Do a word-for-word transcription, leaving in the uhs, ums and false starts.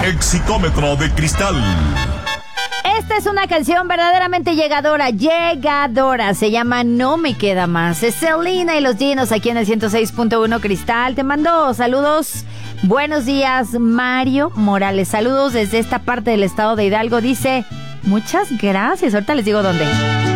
Exicómetro de cristal. Esta es una canción verdaderamente llegadora, llegadora. Se llama No Me Queda Más. Es Selena y los Ginos aquí en el ciento seis punto uno Cristal. Te mando saludos. Buenos días, Mario Morales. Saludos desde esta parte del estado de Hidalgo. Dice, muchas gracias. Ahorita les digo dónde.